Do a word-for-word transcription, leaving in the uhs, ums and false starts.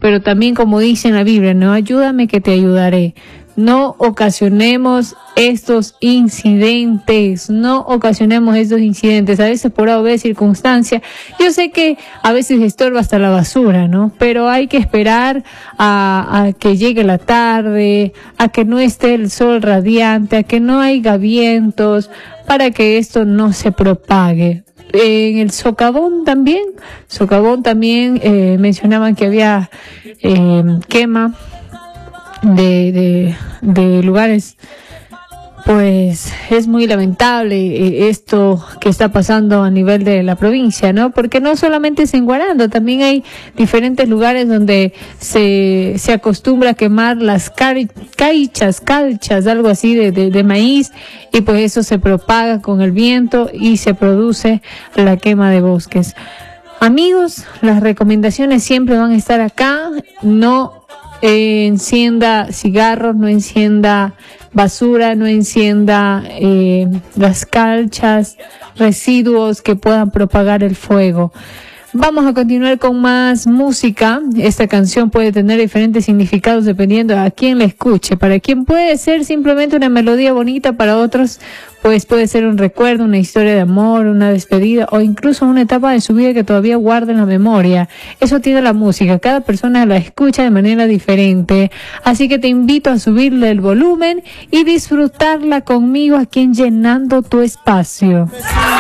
pero también, como dice en la Biblia, no, ayúdame que te ayudaré. No ocasionemos estos incidentes, no ocasionemos estos incidentes, a veces por A o B circunstancia. Yo sé que a veces estorba hasta la basura, ¿no? Pero hay que esperar a, a que llegue la tarde, a que no esté el sol radiante, a que no haya vientos, para que esto no se propague. En el socavón también, socavón también eh, mencionaban que había eh, quema de, de, de lugares. Pues es muy lamentable esto que está pasando a nivel de la provincia, ¿no? Porque no solamente es en Guarando, también hay diferentes lugares donde se, se acostumbra a quemar las cari, caichas, calchas, algo así de, de, de maíz, y pues eso se propaga con el viento y se produce la quema de bosques. Amigos, las recomendaciones siempre van a estar acá. No eh, encienda cigarros, no encienda basura, no encienda eh, las calchas, residuos que puedan propagar el fuego. Vamos a continuar con más música. Esta canción puede tener diferentes significados dependiendo a quién la escuche. Para quien puede ser simplemente una melodía bonita, para otros pues puede ser un recuerdo, una historia de amor, una despedida o incluso una etapa de su vida que todavía guarda en la memoria. Eso tiene la música, cada persona la escucha de manera diferente. Así que te invito a subirle el volumen y disfrutarla conmigo aquí en Llenando tu Espacio.